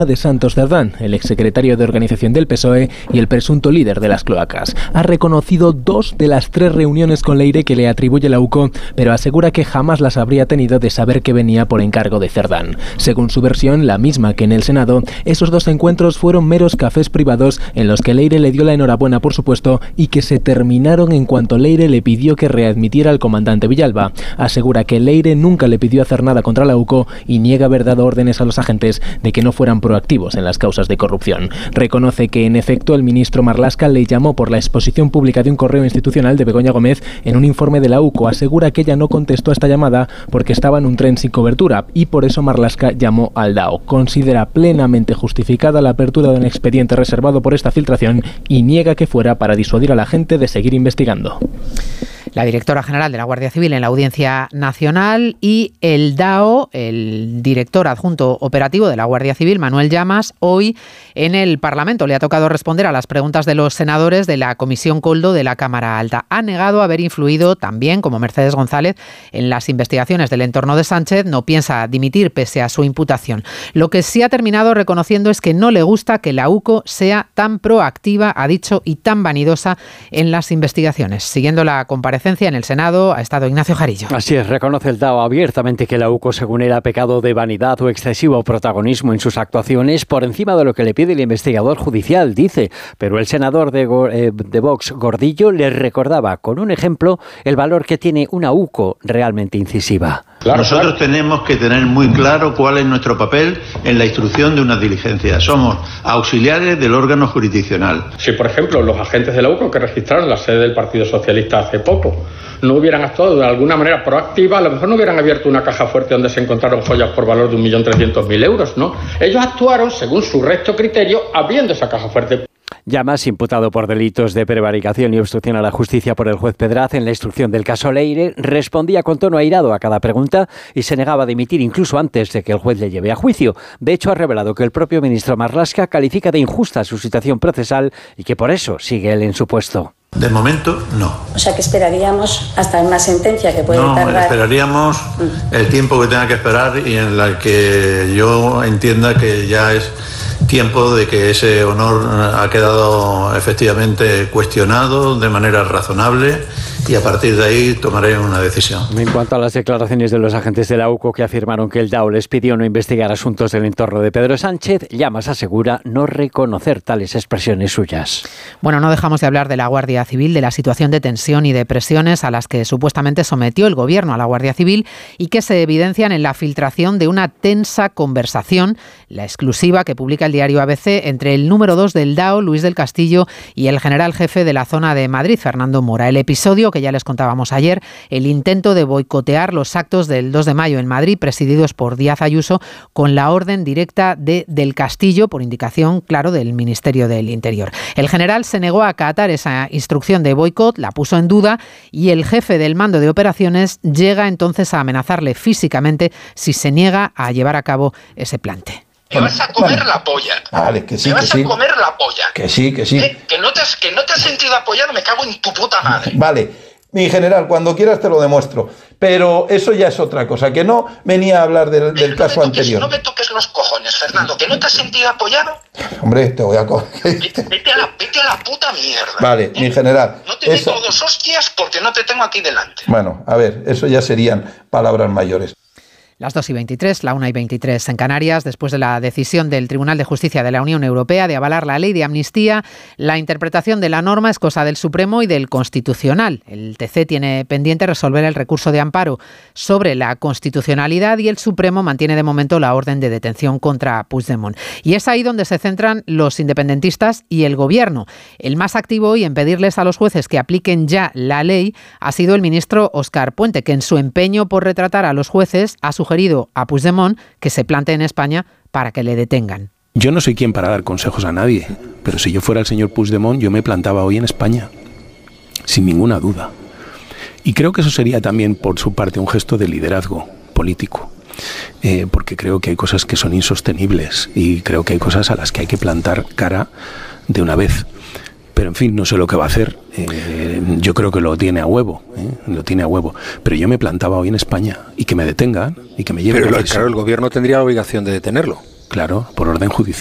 de Santos Cerdán, el exsecretario de Organización del PSOE y el presunto líder de las cloacas. Ha reconocido 2 de las 3 reuniones con Leire que le atribuye la UCO, pero asegura que jamás las habría tenido de saber que venía por encargo de Cerdán. Según su versión, la misma que en el Senado, esos 2 encuentros fueron meros cafés privados en los que Leire le dio la enhorabuena por su puesto y que se terminaron en cuanto Leire le pidió que readmitiera al comandante Villalba. Asegura que Leire nunca le pidió hacer nada contra la UCO y niega haber dado órdenes a los agentes de que no fueran proactivos en las causas de corrupción. Reconoce que, en efecto, el ministro Marlaska le llamó por la exposición pública de un correo institucional de Begoña Gómez en un informe de la UCO. Asegura que ella no contestó a esta llamada porque estaba en un tren sin cobertura y por eso Marlaska llamó al DAO. Considera plenamente justificada la apertura de un expediente reservado por esta filtración y niega que fuera para disuadir a la gente de seguir investigando. La directora general de la Guardia Civil en la Audiencia Nacional y el DAO, el director adjunto operativo de la Guardia Civil, Manuel Llamas, hoy en el Parlamento le ha tocado responder a las preguntas de los senadores de la Comisión Coldo de la Cámara Alta. Ha negado haber influido también, como Mercedes González, en las investigaciones del entorno de Sánchez. No piensa dimitir pese a su imputación. Lo que sí ha terminado reconociendo es que no le gusta que la UCO sea tan proactiva, ha dicho, y tan vanidosa en las investigaciones. Siguiendo la comparecencia en el Senado ha estado Ignacio Jarillo. Así es, reconoce el DAO abiertamente que la UCO, según él, ha pecado de vanidad o excesivo protagonismo en sus actuaciones por encima de lo que le pide el investigador judicial, dice. Pero el senador de Vox, Gordillo, le recordaba con un ejemplo el valor que tiene una UCO realmente incisiva. Nosotros tenemos que tener muy claro cuál es nuestro papel en la instrucción de una diligencia. Somos auxiliares del órgano jurisdiccional. Si, por ejemplo, los agentes de la UCO que registraron la sede del Partido Socialista hace poco no hubieran actuado de alguna manera proactiva, a lo mejor no hubieran abierto una caja fuerte donde se encontraron joyas por valor de 1.300.000 euros, ¿no? Ellos actuaron según su recto criterio abriendo esa caja fuerte. Llamas, imputado por delitos de prevaricación y obstrucción a la justicia por el juez Pedraz en la instrucción del caso Leire, respondía con tono airado a cada pregunta y se negaba a dimitir incluso antes de que el juez le lleve a juicio. De hecho, ha revelado que el propio ministro Marlaska califica de injusta su situación procesal y que por eso sigue él en su puesto. De momento, no. O sea, que esperaríamos hasta una sentencia que puede tardar. No, esperaríamos el tiempo que tenga que esperar y en la que yo entienda que ya es tiempo de que ese honor ha quedado efectivamente cuestionado de manera razonable y a partir de ahí tomaré una decisión. En cuanto a las declaraciones de los agentes de la UCO que afirmaron que el DAO les pidió no investigar asuntos del entorno de Pedro Sánchez, Llamas asegura no reconocer tales expresiones suyas. Bueno, no dejamos de hablar de la Guardia Civil, de la situación de tensión y de presiones a las que supuestamente sometió el Gobierno a la Guardia Civil y que se evidencian en la filtración de una tensa conversación, la exclusiva que publica el diario ABC, entre el número 2 del DAO, Luis del Castillo, y el general jefe de la zona de Madrid, Fernando Mora. El episodio que ya les contábamos ayer, el intento de boicotear los actos del 2 de mayo en Madrid, presididos por Díaz Ayuso, con la orden directa de Del Castillo, por indicación, claro, del Ministerio del Interior. El general se negó a acatar esa instrucción de boicot, la puso en duda, y el jefe del mando de operaciones llega entonces a amenazarle físicamente si se niega a llevar a cabo ese plante. Me vas a comer la polla. Vale, que sí, me que vas sí. a comer la polla. Que sí, que sí. Que no te has sentido apoyado, me cago en tu puta madre. Vale, mi general, cuando quieras te lo demuestro. Pero eso ya es otra cosa, que no venía a hablar del caso anterior. No me toques los cojones, Fernando, que no te has sentido apoyado. Hombre, te voy a coger. Vete a la puta mierda. Vale, mi general. No te meto 2 hostias porque no te tengo aquí delante. Bueno, a ver, eso ya serían palabras mayores. Las 2:23, la 1:23 en Canarias, después de la decisión del Tribunal de Justicia de la Unión Europea de avalar la ley de amnistía, la interpretación de la norma es cosa del Supremo y del Constitucional. El TC tiene pendiente resolver el recurso de amparo sobre la constitucionalidad y el Supremo mantiene de momento la orden de detención contra Puigdemont. Y es ahí donde se centran los independentistas y el Gobierno. El más activo hoy en pedirles a los jueces que apliquen ya la ley ha sido el ministro Óscar Puente, que en su empeño por retratar a los jueces ha sugerido a Puigdemont que se plante en España para que le detengan. Yo no soy quien para dar consejos a nadie, pero si yo fuera el señor Puigdemont, yo me plantaba hoy en España, sin ninguna duda. Y creo que eso sería también, por su parte, un gesto de liderazgo político, porque creo que hay cosas que son insostenibles y creo que hay cosas a las que hay que plantar cara de una vez. Pero en fin, no sé lo que va a hacer. Yo creo que lo tiene a huevo, Pero yo me plantaba hoy en España y que me detengan y que me lleven a preso. Claro, el gobierno tendría la obligación de detenerlo. Claro, por orden judicial.